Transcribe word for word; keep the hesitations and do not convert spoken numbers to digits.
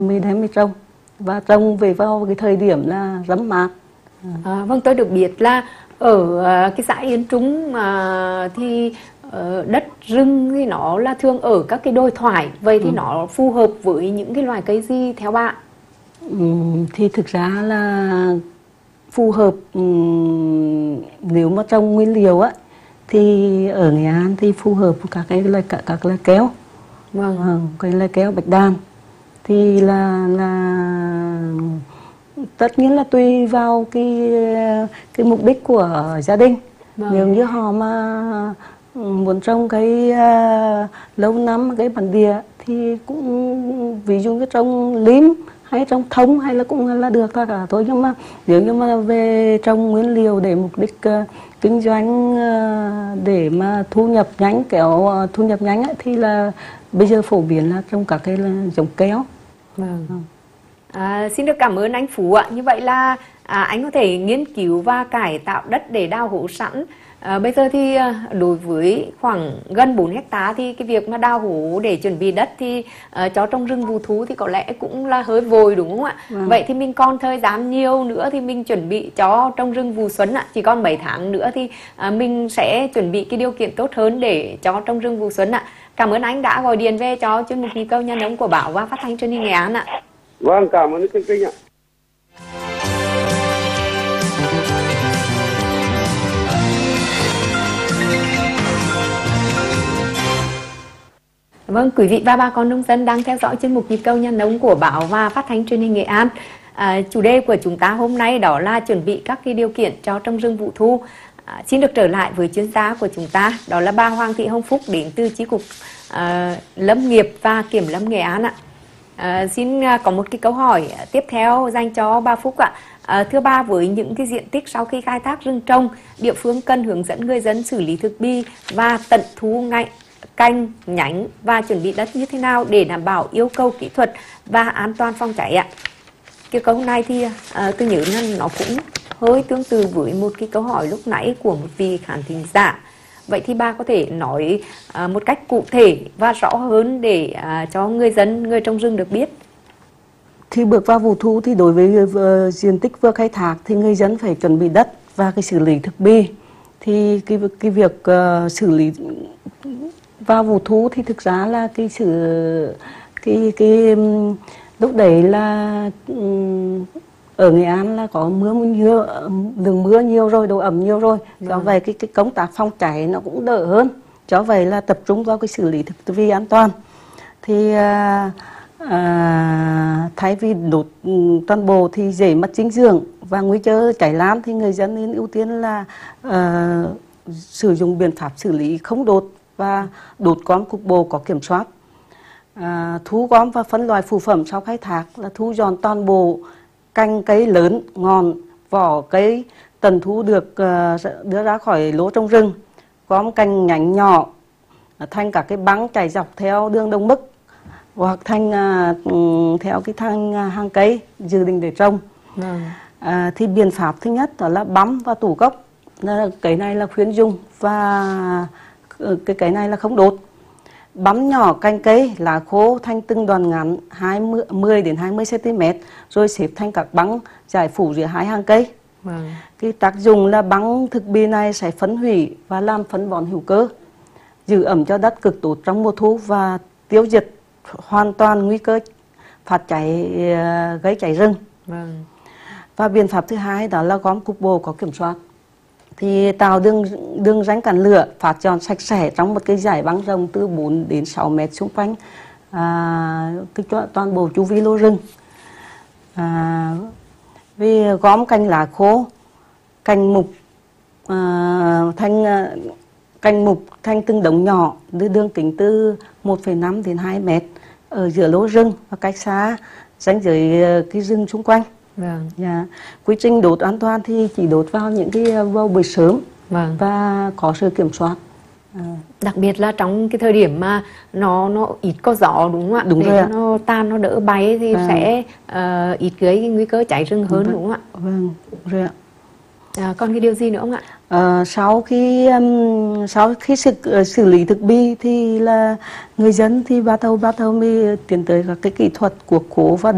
mình đem đi trồng và trồng về vào cái thời điểm là rấm mát. À, vâng, tôi được biết là ở cái xã Yên Trung à, thì uh, đất rừng thì nó là thường ở các cái đồi thoải, vậy thì ừ. nó phù hợp với những cái loài cây gì theo bạn? Ừ, thì thực ra là phù hợp um, nếu mà trồng nguyên liệu á thì ở Nghệ An thì phù hợp với các cái loài các, các loài kéo, vâng, ừ, cái loài kéo bạch đàn thì là là tất nhiên là tùy vào cái cái mục đích của gia đình. Vâng. Nếu như họ mà muốn trồng cái uh, lâu năm cái bản địa thì cũng ví dụ như trồng lim hay trồng thông hay là cũng là được tất cả thôi, nhưng mà nếu như mà về trồng nguyên liệu để mục đích uh, kinh doanh uh, để mà thu nhập nhanh kéo uh, thu nhập nhanh ấy, thì là bây giờ phổ biến là trồng các cái giống kéo. Vâng. Ừ. À, xin được cảm ơn anh Phú ạ. Như vậy là à, anh có thể nghiên cứu và cải tạo đất để đào hố sẵn. À, bây giờ thì đối với khoảng gần bốn hectare thì cái việc mà đào hố để chuẩn bị đất thì uh, cho trồng rừng vụ thú thì có lẽ cũng là hơi vội đúng không ạ? Vâng. Vậy thì mình còn thời gian nhiều nữa thì mình chuẩn bị cho trồng rừng vụ xuân ạ. Chỉ còn mấy tháng nữa thì uh, mình sẽ chuẩn bị cái điều kiện tốt hơn để cho trồng rừng vụ xuân ạ. Cảm ơn anh đã gọi điện về cho chuyên mục Nhịp cầu nhà nông của Báo và Phát thanh Truyền hình Nghệ An ạ. Vâng, cảm ơn chương trình ạ. Vâng, quý vị và bà con nông dân đang theo dõi chuyên mục Nhịp cầu nhà nông của Báo và Phát thanh Truyền hình Nghệ An. À, chủ đề của chúng ta hôm nay đó là chuẩn bị các cái điều kiện cho trồng rừng vụ thu. À, xin được trở lại với chuyên gia của chúng ta, đó là bà Hoàng Thị Hồng Phúc đến từ chi cục à, Lâm nghiệp và Kiểm lâm Nghệ An ạ. À, xin có một cái câu hỏi tiếp theo dành cho bà Phúc ạ. À, thưa bà, với những cái diện tích sau khi khai thác rừng trồng, địa phương cần hướng dẫn người dân xử lý thực bì và tận thu ngay canh, nhánh và chuẩn bị đất như thế nào để đảm bảo yêu cầu kỹ thuật và an toàn phòng cháy ạ? Cái câu này thì à, tôi nhớ là nó cũng hơi tương tự với một cái câu hỏi lúc nãy của một vị khán thính giả. Vậy thì bà có thể nói à, một cách cụ thể và rõ hơn để à, cho người dân, người trồng rừng được biết. Khi bước vào vụ thu thì đối với uh, diện tích vừa khai thác thì người dân phải chuẩn bị đất và cái xử lý thực bì. Thì cái cái việc uh, xử lý vào vụ thu thì thực ra là cái sự cái cái um, lúc đấy là um, ở Nghệ An là có mưa nhiều, lượng mưa nhiều rồi, độ ẩm nhiều rồi, do vâng. vậy cái cái công tác phòng cháy nó cũng đỡ hơn. Cho vậy là tập trung vào cái xử lý thực vi an toàn. Thì à, à, thay vì đốt toàn bộ thì dễ mất dinh dưỡng và nguy cơ cháy lan thì người dân nên ưu tiên là à, sử dụng biện pháp xử lý không đốt và đốt gom cục bộ có kiểm soát. À, thu gom và phân loại phụ phẩm sau khai thác là thu dọn toàn bộ cành cây lớn, ngọn, vỏ cây tận thu được uh, đưa ra khỏi lỗ trong rừng, gom cành nhánh nhỏ uh, thành các cái băng chảy dọc theo đường đông mức hoặc thành uh, theo cái thang uh, hàng cây dự định để trồng. Vâng. Uh, thì biện pháp thứ nhất đó là bắm và tủ gốc. Cái này là khuyến dùng và uh, cái cái này là không đốt. Bắm nhỏ cành cây lá khô thành từng đoạn ngắn mười đến hai mươi xăng ti mét rồi xếp thành các băng giải phủ giữa hai hàng cây. Vâng. Cái tác dụng là băng thực bì này sẽ phân hủy và làm phân bón hữu cơ, giữ ẩm cho đất cực tốt trong mùa thu và tiêu diệt hoàn toàn nguy cơ phát cháy gây cháy rừng. Vâng. Và biện pháp thứ hai đó là gom cục bộ có kiểm soát. Thì tạo đường đường rãnh cản lửa, phát dọn sạch sẽ trong một cái dải băng rộng từ bốn đến sáu mét xung quanh à, cái toàn bộ chu vi lô rừng. À, vì gom cành lá khô, cành mục à, thành cành mục thành từng đống nhỏ, đưa đường kính từ một phẩy năm đến hai mét ở giữa lô rừng và cách xa ranh giới cái rừng xung quanh. Vâng. Yeah. Quy trình đốt an toàn thì chỉ đốt vào những cái vào buổi sớm. Vâng. Và có sự kiểm soát. À. Đặc biệt là trong cái thời điểm mà nó nó ít có gió đúng không ạ? Đúng để rồi ạ. Nó tan nó đỡ bay thì à. sẽ uh, ít gây cái nguy cơ cháy rừng hơn. Vâng. Đúng không ạ? Vâng, đúng rồi ạ. À, còn cái điều gì nữa không ạ? À, sau khi um, sau khi xử, uh, xử lý thực bì thì là người dân thì bắt đầu bắt đầu mới tiến tới các cái kỹ thuật của cố và